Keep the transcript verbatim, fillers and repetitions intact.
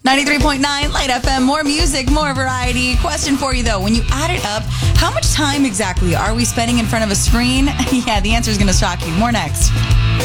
ninety-three point nine Light F M, more music, more variety. Question for you, though. When you add it up, how much time exactly are we spending in front of a screen? Yeah, the answer is going to shock you. More next.